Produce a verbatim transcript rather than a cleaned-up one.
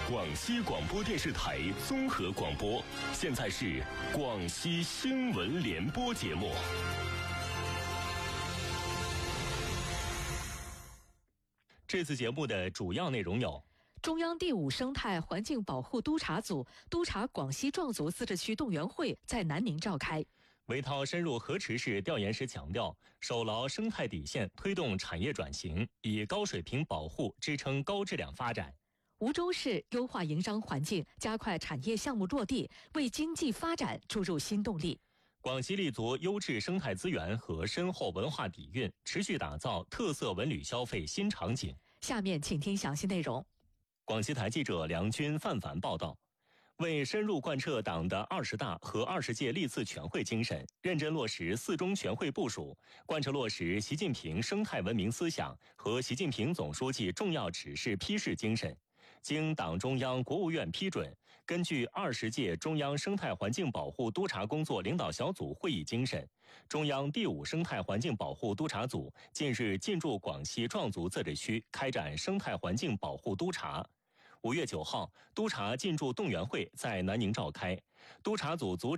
广西广播电视台综合广播，现在是广西新闻联播节目。这次节目的主要内容有： 中央第五生态环境保护督察组督察广西壮族自治区动员会在南宁召开。 韦涛深入河池市调研时强调，守牢生态底线，推动产业转型，以高水平保护支撑高质量发展。 梧州市优化营商环境，加快产业项目落地，为经济发展注入新动力。 广西立足优质生态资源和深厚文化底蕴，持续打造特色文旅消费新场景。 下面请听详细内容。 广西台记者梁军、范凡报道。为深入贯彻党的二十大和二十届历次全会精神，认真落实四中全会部署，贯彻落实习近平生态文明思想和习近平总书记重要指示批示精神，经党中央、国务院批准，根据二十届中央生态环境保护督察工作领导小组会议精神，中央第五生态环境保护督察组近日进驻广西壮族自治区，开展生态环境保护督察。五月九号，督察进驻动员会在南宁召开，督察组组